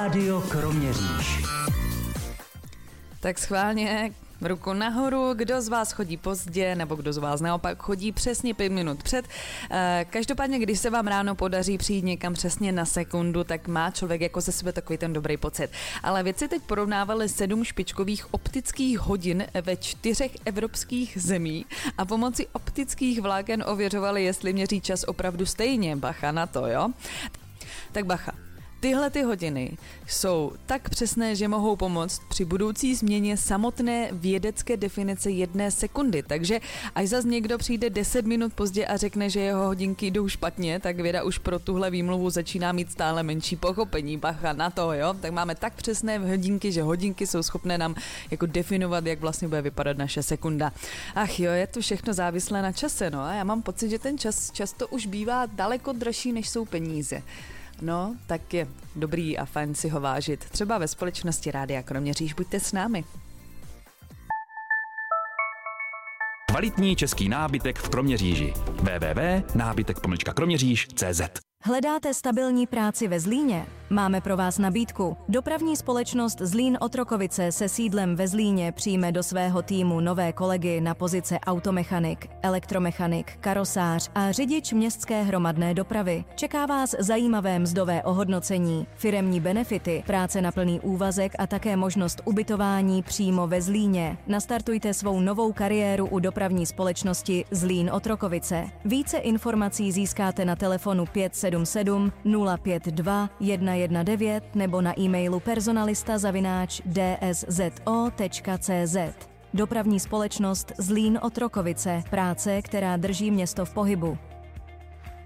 Rádio Kroměříž. Tak schválně ruku nahoru, kdo z vás chodí pozdě, nebo kdo z vás naopak chodí přesně 5 minut před. Každopádně, když se vám ráno podaří přijít někam přesně na sekundu, tak má člověk jako ze sebe takový ten dobrý pocit. Ale vědci teď porovnávali 7 špičkových optických hodin ve 4 evropských zemí a pomocí optických vláken ověřovali, jestli měří čas opravdu stejně. Bacha na to, jo? Tak bacha. Tyhle ty hodiny jsou tak přesné, že mohou pomoct při budoucí změně samotné vědecké definice 1 sekundy. Takže až zas někdo přijde 10 minut pozdě a řekne, že jeho hodinky jdou špatně, tak věda už pro tuhle výmluvu začíná mít stále menší pochopení. Bacha na to, jo? Tak máme tak přesné hodinky, že hodinky jsou schopné nám jako definovat, jak vlastně bude vypadat naše sekunda. Ach jo, je to všechno závislé na čase, no a já mám pocit, že ten čas často už bývá daleko dražší, než jsou peníze. No, tak je dobrý a fajn si ho vážit. Třeba ve společnosti Rádia Kroměříž. Buďte s námi. Kvalitní český nábytek v Kroměříži. www.nábytek-kroměříž.cz. Hledáte stabilní práci ve Zlíně? Máme pro vás nabídku. Dopravní společnost Zlín Otrokovice se sídlem ve Zlíně přijme do svého týmu nové kolegy na pozice automechanik, elektromechanik, karosář a řidič městské hromadné dopravy. Čeká vás zajímavé mzdové ohodnocení, firemní benefity, práce na plný úvazek a také možnost ubytování přímo ve Zlíně. Nastartujte svou novou kariéru u dopravní společnosti Zlín Otrokovice. Více informací získáte na telefonu 577 052 119 nebo na e-mailu personalista@dszzo.cz. Dopravní společnost Zlín Otrokovice. Práce, která drží město v pohybu.